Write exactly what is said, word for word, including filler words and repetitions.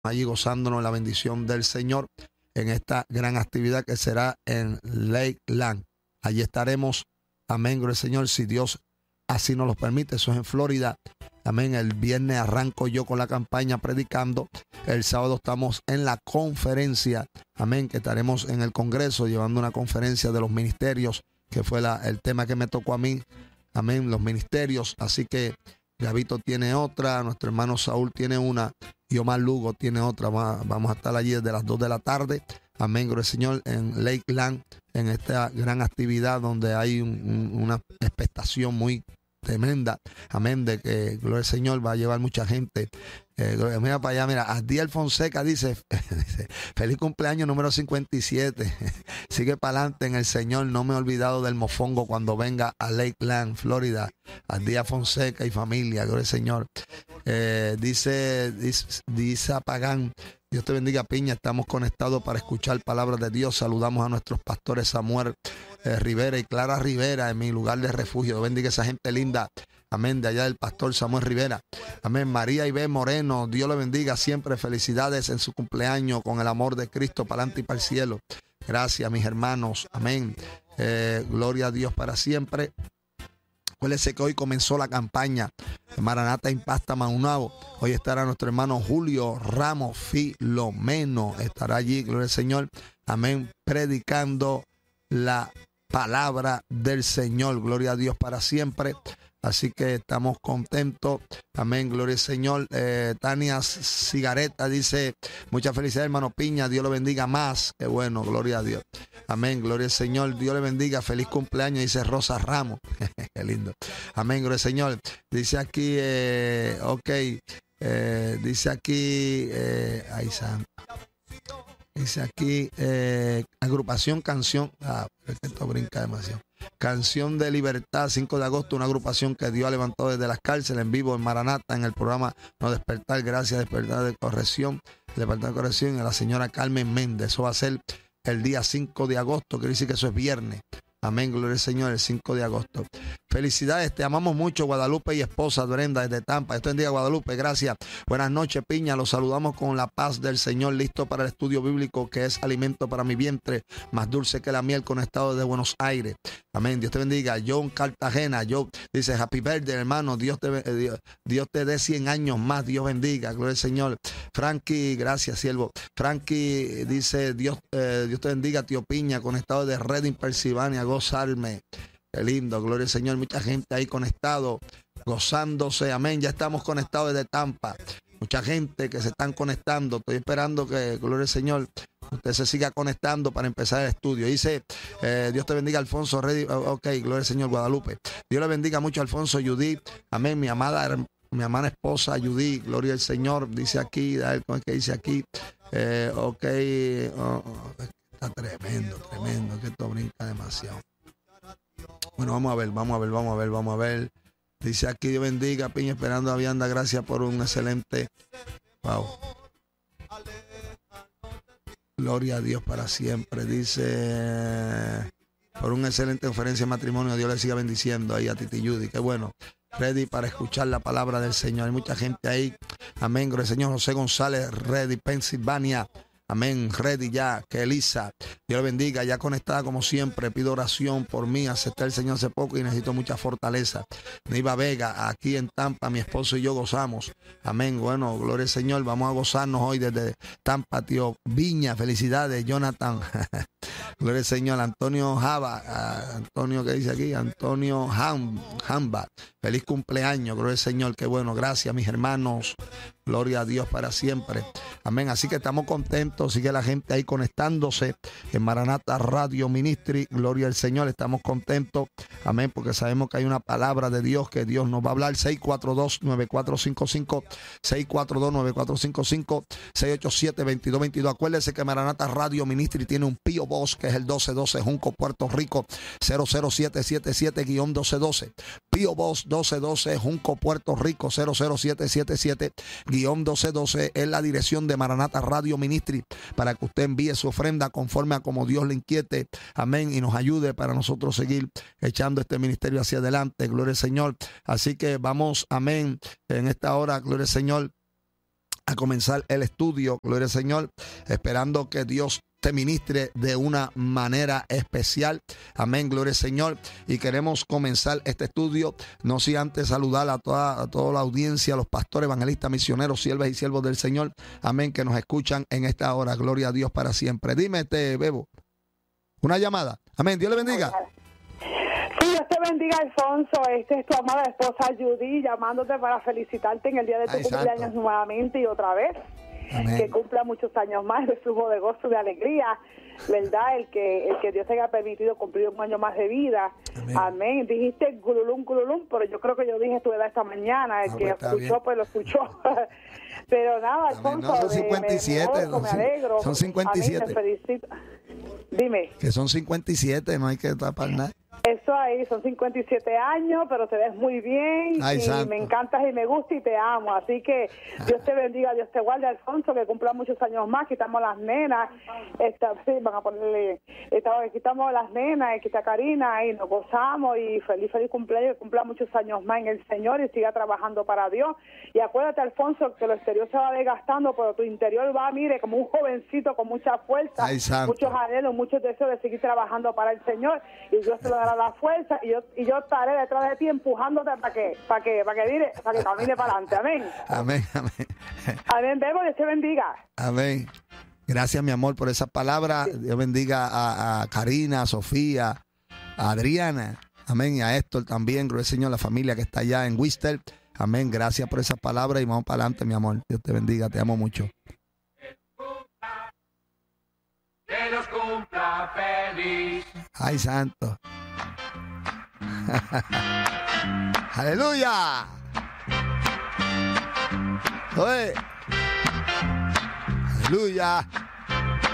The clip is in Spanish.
allí gozándonos la bendición del Señor en esta gran actividad que será en Lakeland. Allí estaremos, amén, gloria al Señor, si Dios así nos lo permite. Eso es en Florida. Amén. El viernes arranco yo con la campaña predicando. El sábado estamos en la conferencia. Amén. Que estaremos en el Congreso llevando una conferencia de los ministerios, que fue la, el tema que me tocó a mí. Amén. Los ministerios. Así que Gabito tiene otra, nuestro hermano Saúl tiene una y Omar Lugo tiene otra. Vamos a estar allí desde las dos de la tarde. Amén, gloria al Señor, en Lakeland, en esta gran actividad donde hay un, un, una expectación muy tremenda. Amén, de que, gloria al Señor, va a llevar mucha gente. Eh, mira para allá, mira, Adiel Fonseca dice, dice, feliz cumpleaños número cincuenta y siete. Sigue para adelante en el Señor. No me he olvidado del mofongo cuando venga a Lakeland, Florida. Adiel Fonseca y familia, gloria al Señor. Eh, dice, dice, dice Apagán, Dios te bendiga, Piña. Estamos conectados para escuchar palabras de Dios. Saludamos a nuestros pastores Samuel eh, Rivera y Clara Rivera en mi lugar de refugio. Dios bendiga a esa gente linda. Amén, de allá del pastor Samuel Rivera. Amén, María Ibe Moreno, Dios le bendiga siempre. Felicidades en su cumpleaños con el amor de Cristo para adelante y para el cielo. Gracias, mis hermanos. Amén. Eh, gloria a Dios para siempre. Acuérdense que hoy comenzó la campaña Maranata Impacta Maunabo. Hoy estará nuestro hermano Julio Ramos Filomeno. Estará allí, gloria al Señor. Amén, predicando la palabra del Señor. Gloria a Dios para siempre. Así que estamos contentos. Amén, gloria al Señor. Eh, Tania Cigareta dice, muchas felicidades, hermano Piña. Dios lo bendiga más. Qué bueno, gloria a Dios. Amén, gloria al Señor. Dios le bendiga. Feliz cumpleaños, dice Rosa Ramos. Qué lindo. Amén, gloria al Señor. Dice aquí, eh, ok, eh, dice aquí, eh, ahí está. Dice aquí, eh, agrupación Canción. Ah, es que esto brinca demasiado. Canción de Libertad, cinco de agosto, una agrupación que Dios ha levantado desde las cárceles en vivo en Maranata, en el programa No Despertar, gracias, Despertar de Corrección, Despertar de Corrección, a la señora Carmen Méndez. Eso va a ser el día cinco de agosto, quiere decir que eso es viernes. Amén, gloria al Señor, el cinco de agosto. Felicidades, te amamos mucho, Guadalupe y esposa Brenda desde Tampa. Esto en día, Guadalupe, gracias. Buenas noches, Piña, los saludamos con la paz del Señor, listo para el estudio bíblico que es alimento para mi vientre, más dulce que la miel, conectado desde Buenos Aires. Amén, Dios te bendiga. John Cartagena, yo dice, happy birthday, hermano, Dios te, eh, Dios, Dios te dé cien años más, Dios bendiga, gloria al Señor. Frankie, gracias, siervo. Frankie dice, Dios, eh, Dios te bendiga, tío Piña, conectado desde Reading, Pensilvania, gozarme. Qué lindo, gloria al Señor. Mucha gente ahí conectado, gozándose. Amén. Ya estamos conectados desde Tampa. Mucha gente que se están conectando. Estoy esperando que, gloria al Señor, usted se siga conectando para empezar el estudio. Dice, eh, Dios te bendiga, Alfonso. Ready. Ok, gloria al Señor, Guadalupe. Dios le bendiga mucho, Alfonso, Judith. Amén. Mi amada, mi amada esposa, Judith. Gloria al Señor. Dice aquí, a ver cómo es que dice aquí. Eh, ok. Oh, está tremendo, tremendo. Que esto brinca demasiado. Bueno, vamos a ver, vamos a ver, vamos a ver, vamos a ver. Dice aquí, Dios bendiga, Piña, esperando a Vianda, gracias por un excelente. Wow. Gloria a Dios para siempre. Dice, por una excelente conferencia de matrimonio, Dios le siga bendiciendo ahí a Titi Judy. Qué bueno. Ready para escuchar la palabra del Señor. Hay mucha gente ahí. Amén. Gloria al Señor. José González, Ready, Pensilvania. Amén, ready ya, que Elisa, Dios le bendiga, ya conectada como siempre, pido oración por mí, acepté al Señor hace poco y necesito mucha fortaleza. Neiva Vega, aquí en Tampa, mi esposo y yo gozamos, amén, bueno, gloria al Señor, vamos a gozarnos hoy desde Tampa, tío Viña, felicidades, Jonathan, gloria al Señor, Antonio Java, uh, Antonio, ¿qué dice aquí? Antonio Ham, Hamba, feliz cumpleaños, gloria al Señor, qué bueno, gracias mis hermanos, gloria a Dios para siempre, amén, así que estamos contentos. Sigue la gente ahí conectándose en Maranata Radio Ministry, gloria al Señor, estamos contentos, amén, porque sabemos que hay una palabra de Dios que Dios nos va a hablar. Seis cuatro dos, nueve cuatro cinco cinco, seis cuatro dos, nueve cuatro cinco cinco, seis ocho siete, dos dos dos dos. Acuérdense que Maranata Radio Ministry tiene un P O Box que es el doce doce Junco, Puerto Rico, cero cero siete siete siete, doce doce. P O Box doce doce Junco, Puerto Rico, cero cero siete siete siete, doce doce es la dirección de Maranata Radio Ministry, para que usted envíe su ofrenda conforme a como Dios le inquiete, amén, y nos ayude para nosotros seguir echando este ministerio hacia adelante, gloria al Señor. Así que vamos, amén, en esta hora, gloria al Señor, a comenzar el estudio, gloria al Señor, esperando que Dios te ministre de una manera especial. Amén, gloria al Señor. Y queremos comenzar este estudio, no sin antes saludar a toda, a toda la audiencia, a los pastores, evangelistas, misioneros, siervas y siervos del Señor. Amén, que nos escuchan en esta hora. Gloria a Dios para siempre. Dime, este Bebo, una llamada. Amén, Dios le bendiga. Sí, Dios te bendiga, Alfonso. Este es tu amada esposa Judy, llamándote para felicitarte en el día de tu Ay, cumpleaños santo. nuevamente y otra vez. Amén. Que cumpla muchos años más de flujo de gozo, de alegría, ¿verdad? El que el que Dios te haya permitido cumplir un año más de vida. Amén. Amén. Dijiste gululum, gululum, pero yo creo que yo dije tu edad esta mañana. El Ah, que pues, está escuchó, bien. pues lo escuchó. Pero nada, Amén. Alfonso, No, son me- cincuenta y siete, me, gozo, son me cin- alegro. son cincuenta y siete. Amén, te felicito. Dime. Que son cincuenta y siete, no hay que tapar nada. Eso ahí, son cincuenta y siete años, pero te ves muy bien. Ay, y santo. me encantas y me gusta y te amo. Así que Dios te bendiga, Dios te guarde, Alfonso, que cumpla muchos años más. Quitamos las nenas. Esta, sí, van a ponerle. Esta, quitamos las nenas, y quita Karina y nos gozamos. Y feliz, feliz cumpleaños, que cumpla muchos años más en el Señor y siga trabajando para Dios. Y acuérdate, Alfonso, que lo exterior se va desgastando, pero tu interior va, mire, como un jovencito con mucha fuerza, Ay, santo. muchos anhelos, muchos deseos de seguir trabajando para el Señor. Y Dios te lo dará la fuerza. Y yo y yo estaré detrás de ti empujándote para que para que para que dire, para que camine para adelante. Amén. Amén, amén. Amén, Bebo, Dios te bendiga. Amén. Gracias, mi amor, por esa palabra. Dios bendiga a, a Karina, a Sofía, a Adriana. Amén. Y a Héctor también, gloria al Señor, la familia que está allá en Wister. Amén. Gracias por esa palabra y vamos para adelante, mi amor. Dios te bendiga, te amo mucho. Que los cumpla feliz. Ay, santo. Aleluya. Oye. Aleluya.